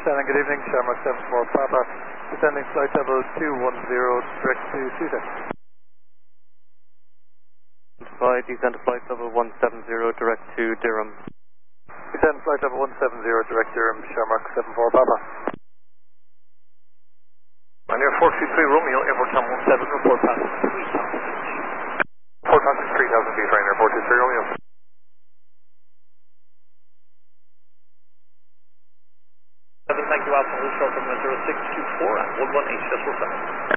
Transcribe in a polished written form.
Shannon, good evening. Shamrock 74 Papa, descending flight level 210, direct to Tuesday. Descend to flight level 170, direct to Durham. Descend flight level 170, direct Durham, Shamrock 74 Papa. On your 423 Romeo, airport time 17, report passing 3,000 feet. Report passing 3,000 feet, Ryanair 423 Romeo. Thank you, Alpha Hotel from 0624 and 118, just